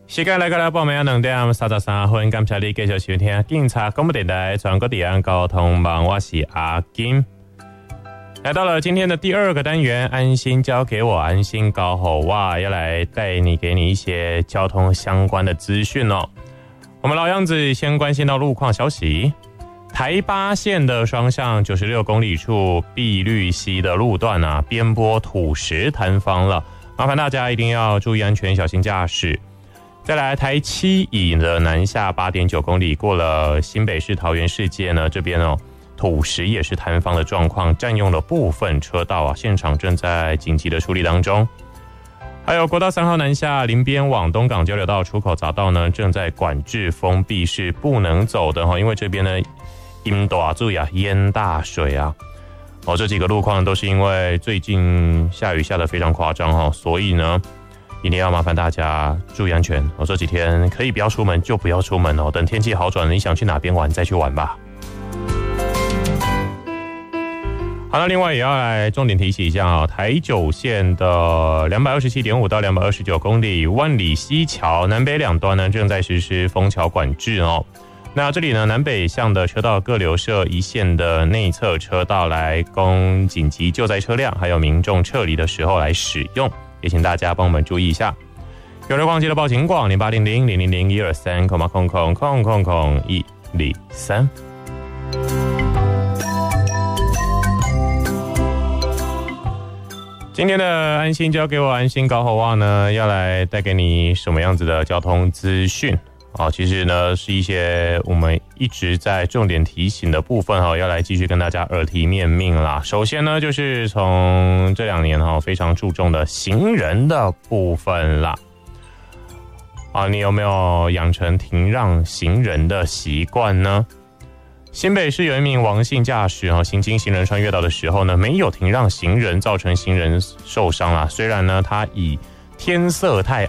时間嚟到了傍晚2點33分，感謝你繼續收聽警察廣播電台全國治安交通網，我是阿金。來到了今天的第二個單元，安心交給我，安心搞好哇，要來帶你給你一些交通相關的資訊哦。我們老樣子先關心到路況消息，台八線的雙向96公里處碧綠溪的路段啊，邊坡土石坍方了，麻煩大家一定要注意安全，小心駕駛。再來台7乙的南下 8.9 公里，過了新北市桃園世界呢，這邊哦土石也是坍方的狀況，佔用了部分車道啊，現場正在緊急的處理當中。還有國道3號南下林邊往東港交流道出口匝道呢，正在管制封閉，是不能走的哈，因為這邊呢淹大水啊，淹大水啊。哦，這幾個路況都是因為最近下雨下得非常誇張哈，所以呢一定要麻煩大家注意安全。我這幾天可以不要出門就不要出門哦，等天氣好轉了，你想去哪邊玩再去玩吧。好，那另外也要來重點提醒一下啊，台9線的 227.5 到229公里萬里溪橋南北兩端呢正在實施封橋管制哦。那這裡呢南北向的車道各留設一線的內側車道來供緊急救災車輛還有民眾撤離的時候來使用。也請大家幫我們注意一下，有人忘記了報警廣0800-000-123,000,123。今天的安心交給我，安心搞好話呢，要來帶給你什麼樣子的交通資訊啊？其實呢是一些我們一直在重點提醒的部分，要來繼續跟大家耳提面命啦。首先呢就是從這2年非常注重的行人的部分啦。你有沒有養成停讓行人的習慣呢？新北市有一名王姓駕駛行經行人穿越道的時候呢，沒有停讓行人，造成行人受傷啦。雖然呢他以天色太